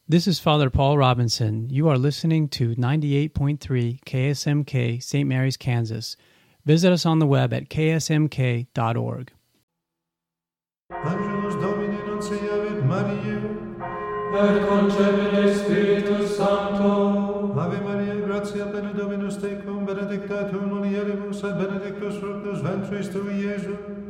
This is Father Paul Robinson. You are listening to 98.3 KSMK, St. Mary's, Kansas. Visit us on the web at ksmk.org. Angelus Domini nunciavit Mariae, et concepit Spiritus Sancto. Ave Maria, gratia plena Dominus tecum, benedicta tu in mulieribus, et benedictus fructus ventris tui, Iesus.